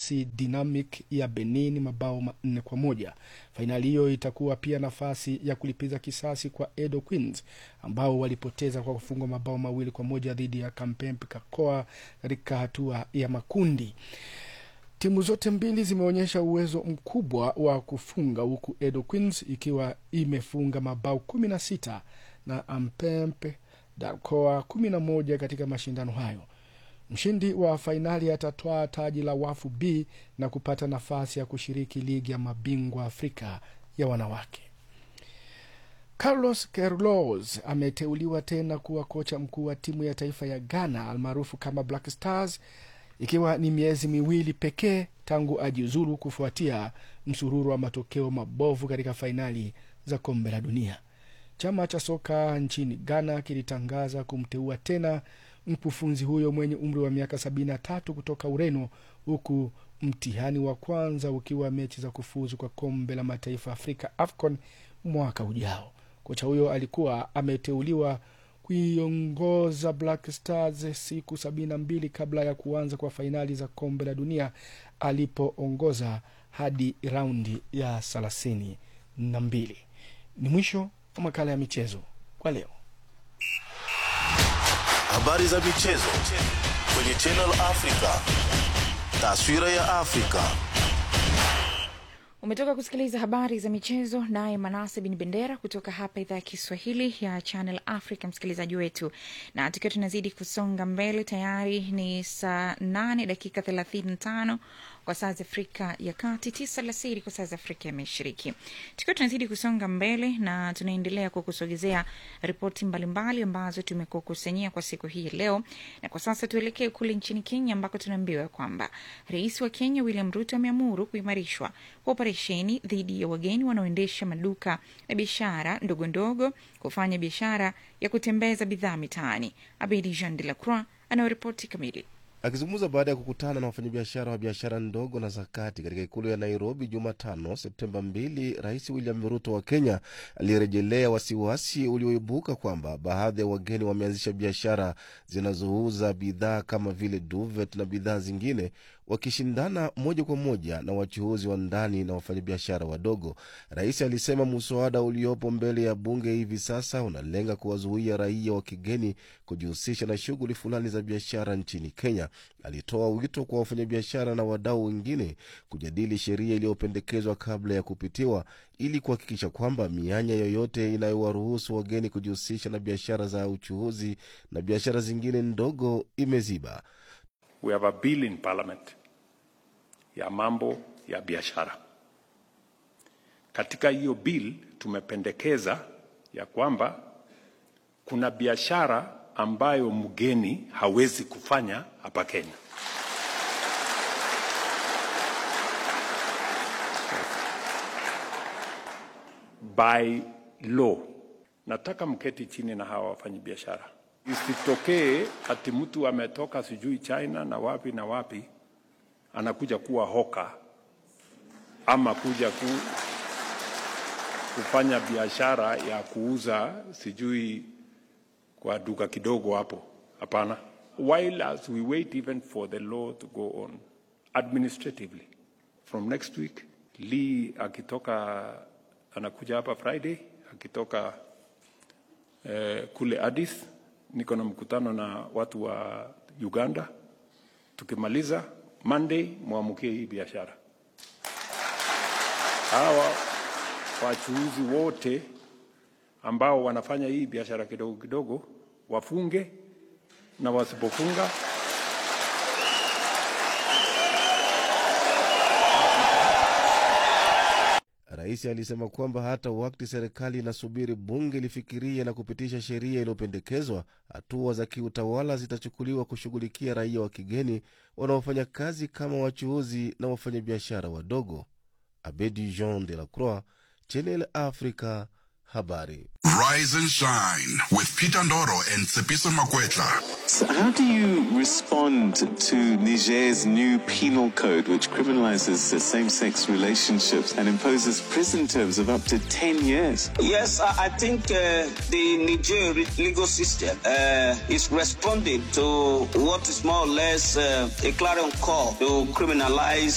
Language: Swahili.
FC Dynamic ya Benin mabao 4-1. Fainali hiyo itakuwa pia nafasi ya kulipiza kisasi kwa Edo Queens ambao walipoteza kwa kufungwa mabao 2-1 dhidi ya Kampembe Kakoa katika hatua ya makundi. Timu zote mbili zimeonyesha uwezo mkubwa wa kufunga, huku Edo Queens ikiwa imefunga mabao 16 na Ampempe Kakoa 11 katika mashindano hayo. Mshindi wa fainali atatwaa taji la Wafu B na kupata nafasi ya kushiriki ligi ya mabingwa Afrika ya wanawake. Carlos Queiroz ameteuliwa tena kuwa kocha mkuu wa timu ya taifa ya Ghana almaarufu kama Black Stars, ikiwa ni miezi miwili pekee tangu ajiuzulu kufuatia msururu wa matokeo mabovu katika fainali za kombe la dunia. Chama cha soka nchini Ghana kilitangaza kumteua tena mkufunzi huyo mwenye umri wa miaka 73 kutoka Ureno, huku mtihani wa kwanza ukiwa mechi za kufuzu kwa kombe la mataifa Afrika AFCON mwaka ujao. Kocha huyo alikuwa ameteuliwa kuiongoza Black Stars siku 72 kabla ya kuanza kwa fainali za kombe la dunia, alipoongoza hadi raundi ya 32. Ni mwisho wa makala ya michezo kwa leo. Habari za michezo kwenye Channel Africa. Taswira ya Afrika. Umetoka kusikiliza habari za michezo naye Manase bin Bendera kutoka hapa idhaa ya Kiswahili ya Channel Africa, msikilizaji wetu. Na tukiwa tunazidi kusonga mbele, tayari ni saa 8:35 kwa saa za Afrika ya Kati, 9 alasiri kwa saa za Afrika ya Mashariki. Tukiwa tunazidi kusonga mbele na tunaendelea kukusogezea ripoti mbalimbali ambazo tumekukusanyia kwa siku hii leo. Na kwa sasa tuelekee kule nchini Kenya ambako tunaambiwa kwamba Rais wa Kenya William Ruto ameamuru kuimarishwa kwa operesheni dhidi ya wageni wanaoendesha maduka na biashara ndogo ndogo kufanya biashara ya kutembeza bidhaa mitaani. Abedi Jean de la Croix anayoripoti kamili. Akizungumza baada ya kukutana na wafanyabiashara wa biashara ndogo na zakati katika ikulu ya Nairobi Jumatano Septemba 2, Rais William Ruto wa Kenya alirejelea wasiwasi ulioibuka kwamba baadhi ya wageni wameanzisha biashara zinazouza bidhaa kama vile duvet na bidhaa zingine, wakishindana moja kwa moja na wachuuzi wa ndani na wafanyabiashara wadogo. Rais alisema muswada uliopo mbele ya bunge hivi sasa unalenga kuwazuia raia wa kigeni kujihusisha na shughuli fulani za biashara nchini Kenya. Alitoa wito kwa wafanyabiashara na wadau wengine kujadili sheria iliyopendekezwa kabla ya kupitiwa ili kuhakikisha kwamba mianya yoyote inayowaruhusu wageni kujihusisha na biashara za uchuuzi na biashara zingine ndogo imeziba. We have a bill in parliament ya mambo ya biashara. Katika hiyo bill tumependekeza ya kwamba kuna biashara ambayo mgeni hawezi kufanya hapa Kenya. By law. Nataka mketi chini na hawa wafanyabiashara. Isitokee ati mtu ametoka sijui China na wapi na wapi anakuja kuwa hoka ama kuja kufanya biashara ya kuuza sijui kwa duka kidogo hapo. Hapana. While as we wait even for the law to go on administratively, from next week Lee akitoka anakuja hapa Friday, akitoka kule Addis, niko na mkutano na watu wa Uganda. Tukimaliza Monday muamukie hii biashara. Hawa wachuuzi wote ambao wanafanya hii biashara kidogo kidogo wafunge, na wasipofunga Rais alisema kwamba hata wakati serikali inasubiri bunge lifikirie na kupitisha sheria iliyopendekezwa, hatua za kiutawala zitachukuliwa kushughulikia raia wa kigeni wanaofanya kazi kama wachuuzi na wafanyabiashara wadogo. Abedi Jean de la Croix, Channel Africa, habari. Rise and shine with Peter Ndoro and Tsepiso Makwetla. So how do you respond to Niger's new penal code, which criminalizes same-sex relationships and imposes prison terms of up to 10 years? Yes, I think the Niger legal system is responding to what is more or less a clarion call to criminalize